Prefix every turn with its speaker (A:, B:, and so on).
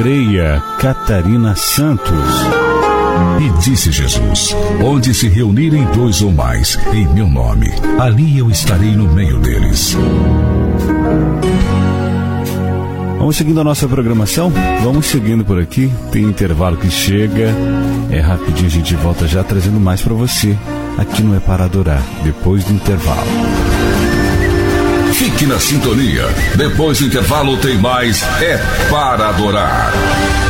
A: Creia, Catarina Santos.
B: E disse Jesus: onde se reunirem 2 ou mais em meu nome, ali eu estarei no meio deles.
A: Vamos seguindo a nossa programação? Vamos seguindo por aqui. Tem intervalo que chega. É rapidinho, a gente volta já trazendo mais para você. Aqui não é para adorar, depois do intervalo.
B: Fique na sintonia. Depois do intervalo tem mais É para Adorar.